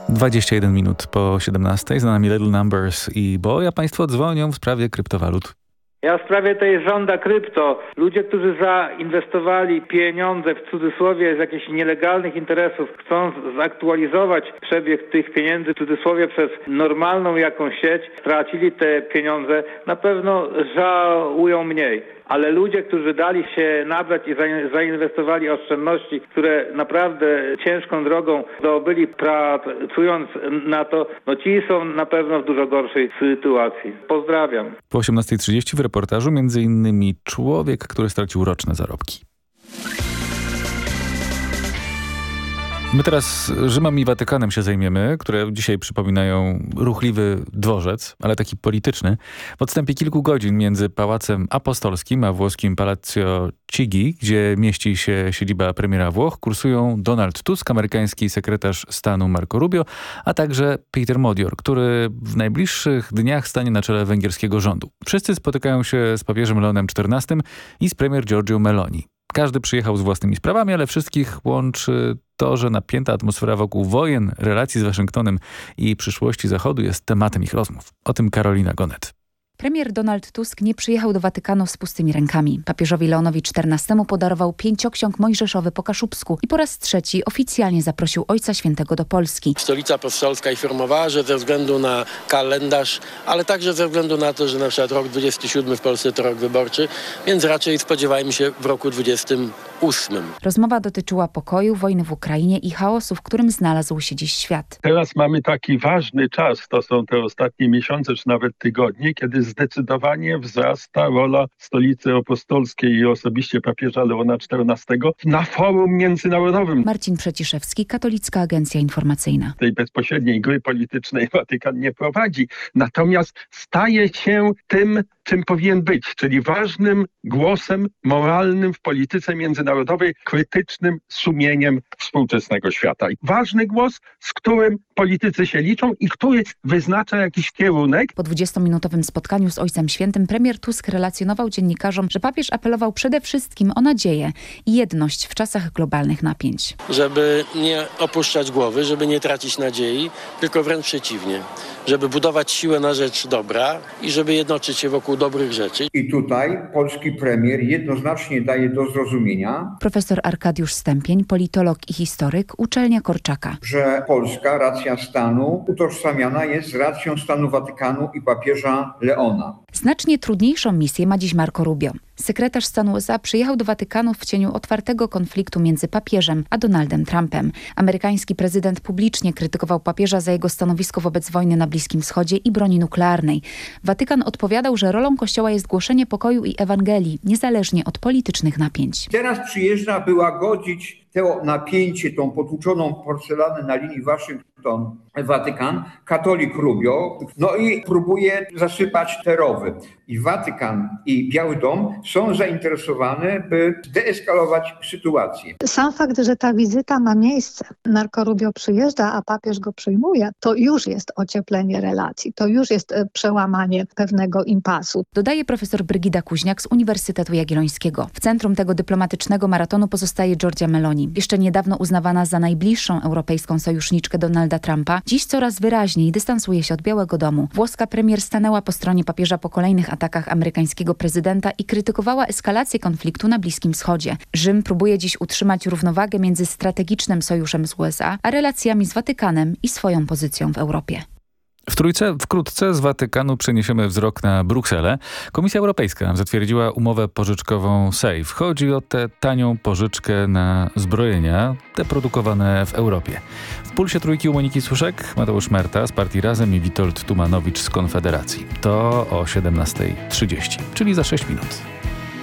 21 minut po 17. Z nami Little Numbers i Bo. Ja państwo dzwonią w sprawie kryptowalut. Ja w sprawie tej żąda krypto. Ludzie, którzy zainwestowali pieniądze w cudzysłowie z jakichś nielegalnych interesów, chcąc zaktualizować przebieg tych pieniędzy w cudzysłowie przez normalną jakąś sieć, stracili te pieniądze, na pewno żałują mniej. Ale ludzie, którzy dali się nabrać i zainwestowali oszczędności, które naprawdę ciężką drogą zdobyli pracując na to, ci są na pewno w dużo gorszej sytuacji. Pozdrawiam. Po 18:30 w reportażu m.in. człowiek, który stracił roczne zarobki. My teraz Rzymem i Watykanem się zajmiemy, które dzisiaj przypominają ruchliwy dworzec, ale taki polityczny. W odstępie kilku godzin między Pałacem Apostolskim a włoskim Palazzo Chigi, gdzie mieści się siedziba premiera Włoch, kursują Donald Tusk, amerykański sekretarz stanu Marco Rubio, a także Peter Modior, który w najbliższych dniach stanie na czele węgierskiego rządu. Wszyscy spotykają się z papieżem Leonem XIV i z premier Giorgią Meloni. Każdy przyjechał z własnymi sprawami, ale wszystkich łączy to, że napięta atmosfera wokół wojen, relacji z Waszyngtonem i przyszłości Zachodu jest tematem ich rozmów. O tym Karolina Gonet. Premier Donald Tusk nie przyjechał do Watykanu z pustymi rękami. Papieżowi Leonowi XIV podarował 5 ksiąg mojżeszowy po kaszubsku i po raz trzeci oficjalnie zaprosił Ojca Świętego do Polski. Stolica Apostolska informowała, że ze względu na kalendarz, ale także ze względu na to, że na przykład rok 27 w Polsce to rok wyborczy, więc raczej spodziewajmy się w roku 28. Rozmowa dotyczyła pokoju, wojny w Ukrainie i chaosu, w którym znalazł się dziś świat. Teraz mamy taki ważny czas, to są te ostatnie miesiące czy nawet tygodnie, kiedy zdecydowanie wzrasta rola Stolicy Apostolskiej i osobiście papieża Leona XIV na forum międzynarodowym. Marcin Przeciszewski, Katolicka Agencja Informacyjna. Tej bezpośredniej gry politycznej Watykan nie prowadzi, natomiast staje się tym, czym powinien być, czyli ważnym głosem moralnym w polityce międzynarodowej, krytycznym sumieniem współczesnego świata. Ważny głos, z którym politycy się liczą i który wyznacza jakiś kierunek. Po 20-minutowym spotkaniu z Ojcem Świętym premier Tusk relacjonował dziennikarzom, że papież apelował przede wszystkim o nadzieję i jedność w czasach globalnych napięć. Żeby nie opuszczać głowy, żeby nie tracić nadziei, tylko wręcz przeciwnie. Żeby budować siłę na rzecz dobra i żeby jednoczyć się wokół dobrych rzeczy. I tutaj polski premier jednoznacznie daje do zrozumienia, Profesor Arkadiusz Stępień, politolog i historyk, Uczelnia Korczaka, że polska racja stanu utożsamiana jest z racją stanu Watykanu i papieża Leona. Znacznie trudniejszą misję ma dziś Marco Rubio. Sekretarz stanu USA przyjechał do Watykanu w cieniu otwartego konfliktu między papieżem a Donaldem Trumpem. Amerykański prezydent publicznie krytykował papieża za jego stanowisko wobec wojny na Bliskim Wschodzie i broni nuklearnej. Watykan odpowiadał, że rolą Kościoła jest głoszenie pokoju i Ewangelii, niezależnie od politycznych napięć. Teraz przyjeżdża, by łagodzić to napięcie, tą potłuczoną porcelanę na linii Waszyngton-Watykan, katolik Rubio, i próbuje zasypać te rowy. I Watykan i Biały Dom są zainteresowane, by deeskalować sytuację. Sam fakt, że ta wizyta ma miejsce, Marco Rubio przyjeżdża, a papież go przyjmuje, to już jest ocieplenie relacji, to już jest przełamanie pewnego impasu. Dodaje profesor Brygida Kuźniak z Uniwersytetu Jagiellońskiego. W centrum tego dyplomatycznego maratonu pozostaje Giorgia Meloni. Jeszcze niedawno uznawana za najbliższą europejską sojuszniczkę Donalda Trumpa, dziś coraz wyraźniej dystansuje się od Białego Domu. Włoska premier stanęła po stronie papieża po kolejnych atakach amerykańskiego prezydenta i krytykowała eskalację konfliktu na Bliskim Wschodzie. Rzym próbuje dziś utrzymać równowagę między strategicznym sojuszem z USA, a relacjami z Watykanem i swoją pozycją w Europie. W Trójce wkrótce z Watykanu przeniesiemy wzrok na Brukselę. Komisja Europejska zatwierdziła umowę pożyczkową SAFE. Chodzi o tę tanią pożyczkę na zbrojenia, te produkowane w Europie. W Pulsie Trójki u Moniki Suszek, Mateusz Merta z partii Razem i Witold Tumanowicz z Konfederacji. To o 17:30, czyli za 6 minut.